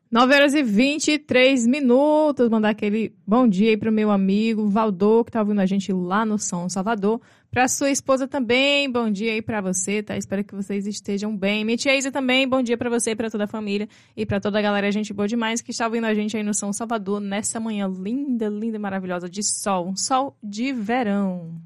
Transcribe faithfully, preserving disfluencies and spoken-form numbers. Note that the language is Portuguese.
nove horas e vinte e três minutos. Mandar aquele bom dia aí pro meu amigo Valdô, que tá ouvindo a gente lá no São Salvador. Pra sua esposa também, bom dia aí pra você, tá? Espero que vocês estejam bem. Minha tia Isa também, bom dia pra você e pra toda a família. E pra toda a galera, gente boa demais, que está ouvindo a gente aí no São Salvador nessa manhã linda, linda e maravilhosa de sol. Um sol de verão.